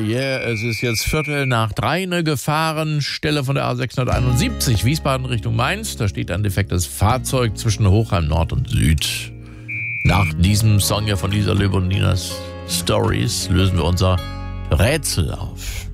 yeah, es ist jetzt 2:45, eine Gefahrenstelle von der A671, Wiesbaden Richtung Mainz. Da steht ein defektes Fahrzeug zwischen Hochheim Nord und Süd. Nach diesem Song ja von Lisa Löb und Ninas Stories lösen wir unser Rätsel auf.